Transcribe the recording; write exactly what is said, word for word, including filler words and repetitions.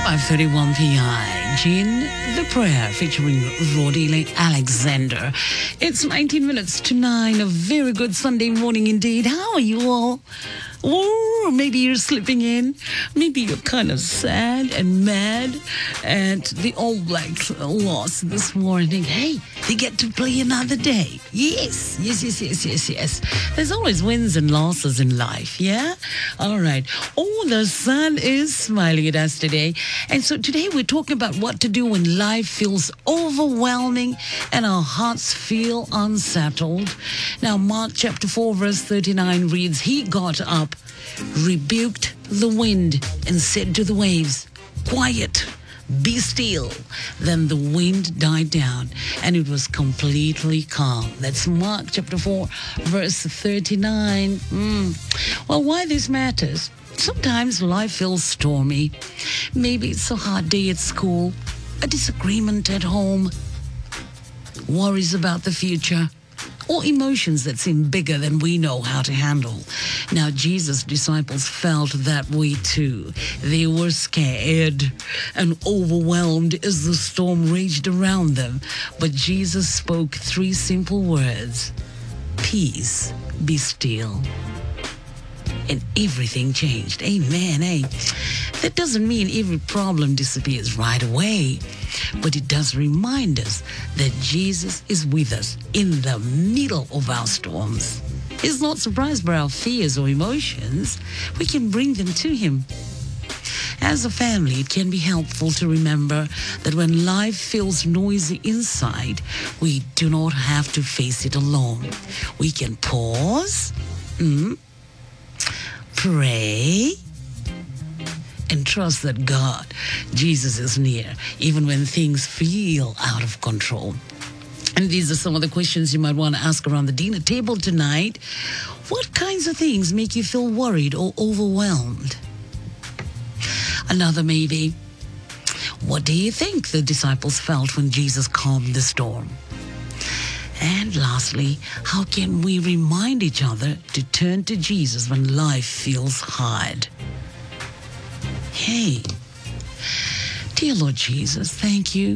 five thirty-one p m Jean the Prayer featuring Roddy Alexander. It's nineteen minutes to nine. A very good Sunday morning indeed. How are you all? Or maybe you're slipping in. Maybe you're kind of sad and mad at the All Blacks loss this morning. Hey, they get to play another day. Yes, yes, yes, yes, yes, yes. There's always wins and losses in life, yeah? All right. Oh, the sun is smiling at us today. And so today we're talking about what to do when life feels overwhelming and our hearts feel unsettled. Now, Mark chapter four, verse thirty-nine reads, He got up, rebuked the wind, and said to the waves, Quiet, be still. Then the wind died down, and it was completely calm. That's Mark chapter four, verse thirty-nine. Mm. Well, why this matters? Sometimes life feels stormy. Maybe it's a hard day at school, a disagreement at home, worries about the future, or emotions that seem bigger than we know how to handle. Now, Jesus' disciples felt that way too. They were scared and overwhelmed as the storm raged around them. But Jesus spoke three simple words: Peace, be still. And everything changed. Amen. Hey, that doesn't mean every problem disappears right away, but it does remind us that Jesus is with us in the middle of our storms. He's not surprised by our fears or emotions. We can bring them to Him. As a family, it can be helpful to remember that when life feels noisy inside, we do not have to face it alone. We can pause, mm, pray, and trust that God, Jesus, is near, even when things feel out of control. And these are some of the questions you might want to ask around the dinner table tonight. What kinds of things make you feel worried or overwhelmed? Another maybe, what do you think the disciples felt when Jesus calmed the storm? And lastly, how can we remind each other to turn to Jesus when life feels hard? Hey, dear Lord Jesus, thank you